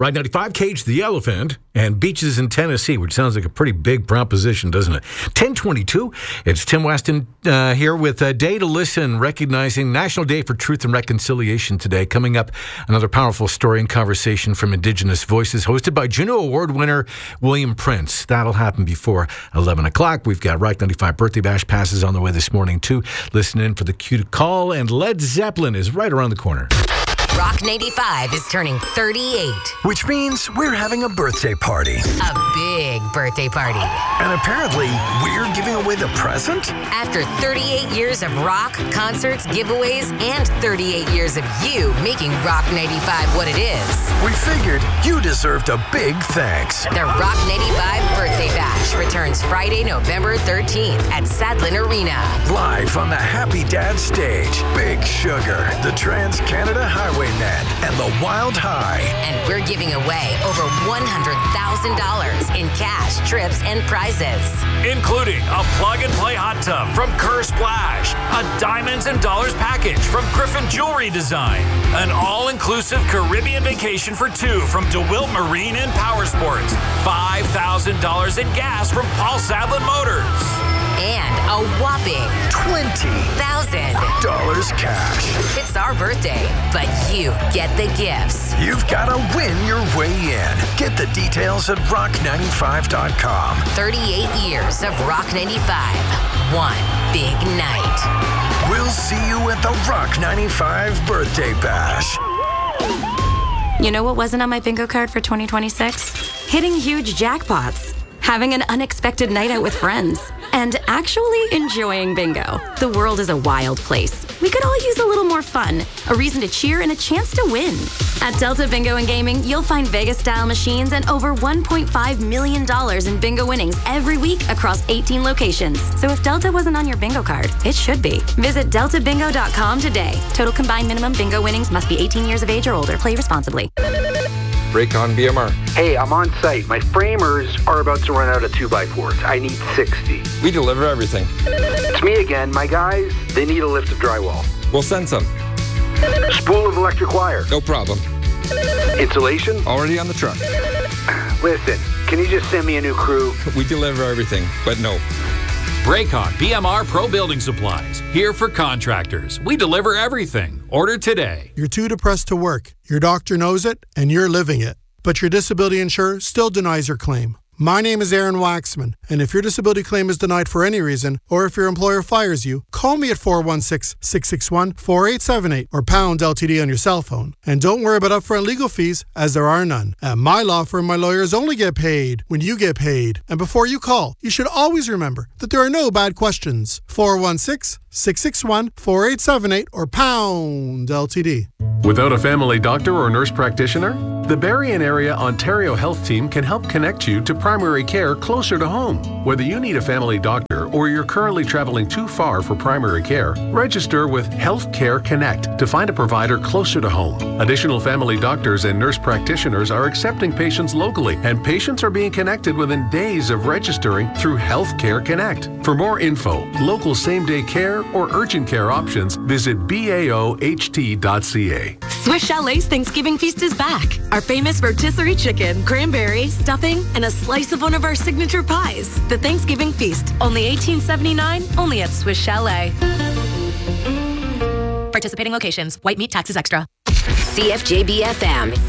Ride 95, Cage the Elephant, and Beaches in Tennessee, which sounds like a pretty big proposition, doesn't it? 10:22, it's Tim Weston here with Day to Listen, recognizing National Day for Truth and Reconciliation today. Coming up, another powerful story and conversation from Indigenous Voices, hosted by Juno Award winner William Prince. That'll happen before 11 o'clock. We've got Rock 95 Birthday Bash passes on the way this morning, too. Listen in for the cue to call, and Led Zeppelin is right around the corner. Rock 95 is turning 38. Which means we're having a birthday party. A big birthday party. And apparently, we're giving away the present? After 38 years of rock, concerts, giveaways, and 38 years of you making Rock 95 what it is. We figured you deserved a big thanks. The Rock 95 Birthday Bash returns Friday, November 13th at Sadlin Arena. Live on the Happy Dad stage, Big Sugar, the Trans-Canada Highwaymen, and the Wild High. And we're giving away over $100,000 in cash, trips, and prizes. Including a plug-and-play hot tub from Kerr Splash, a Diamonds and Dollars package from Griffin Jewelry Design, an all-inclusive Caribbean vacation for two from DeWilt Marine and Power Sports, $5,000 in gas from Paul Sadlin Motors. And a whopping $20,000 cash. It's our birthday, but you get the gifts. You've got to win your way in. Get the details at rock95.com. 38 years of Rock 95. One big night. We'll see you at the Rock 95 Birthday Bash. You know what wasn't on my bingo card for 2026? Hitting huge jackpots, having an unexpected night out with friends, and actually enjoying bingo. The world is a wild place. We could all use a little more fun, a reason to cheer, and a chance to win. At Delta Bingo and Gaming, you'll find Vegas-style machines and over $1.5 million in bingo winnings every week across 18 locations. So if Delta wasn't on your bingo card, it should be. Visit deltabingo.com today. Total combined minimum bingo winnings must be 18 years of age or older. Play responsibly. Raycon BMR. Hey, I'm on site. My framers are about to run out of 2x4s. I need 60. We deliver everything. It's me again. My guys, they need a lift of drywall. We'll send some. Spool of electric wire. No problem. Insulation? Already on the truck. Listen, can you just send me a new crew? We deliver everything, but no. Raycon BMR Pro Building Supplies. Here for contractors. We deliver everything. Order today. You're too depressed to work. Your doctor knows it, and you're living it. But your disability insurer still denies your claim. My name is Aaron Waxman, and if your disability claim is denied for any reason, or if your employer fires you, call me at 416-661-4878 or pound LTD on your cell phone. And don't worry about upfront legal fees, as there are none. At my law firm, my lawyers only get paid when you get paid. And before you call, you should always remember that there are no bad questions. 416-661-4878 or pound LTD. Without a family doctor or nurse practitioner, the Berrien Area Ontario Health Team can help connect you to primary care closer to home. Whether you need a family doctor or you're currently traveling too far for primary care, register with Healthcare Connect to find a provider closer to home. Additional family doctors and nurse practitioners are accepting patients locally, and patients are being connected within days of registering through Healthcare Connect. For more info, local same-day care or urgent care options, visit baoht.ca. Swiss Chalet's Thanksgiving feast is back. Our famous rotisserie chicken, cranberry, stuffing, and a slice of one of our signature pies. The Thanksgiving feast, only $18.79, only at Swiss Chalet. Participating locations. White meat taxes extra. CFJB FM